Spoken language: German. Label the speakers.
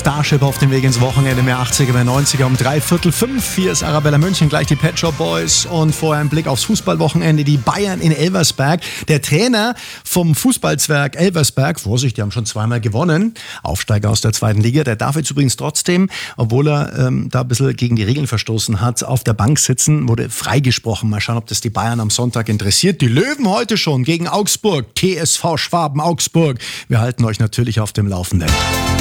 Speaker 1: Starship auf dem Weg ins Wochenende, mehr 80er, mehr 90er um 3:45. Hier ist Arabella München, gleich die Pet Shop Boys und vorher ein Blick aufs Fußballwochenende, die Bayern in Elversberg. Der Trainer vom Fußballzwerg Elversberg, Vorsicht, die haben schon zweimal gewonnen, Aufsteiger aus der zweiten Liga, der darf jetzt übrigens trotzdem, obwohl er da ein bisschen gegen die Regeln verstoßen hat, auf der Bank sitzen, wurde freigesprochen. Mal schauen, ob das die Bayern am Sonntag interessiert. Die Löwen heute schon gegen Augsburg, TSV Schwaben Augsburg. Wir halten euch natürlich auf dem Laufenden.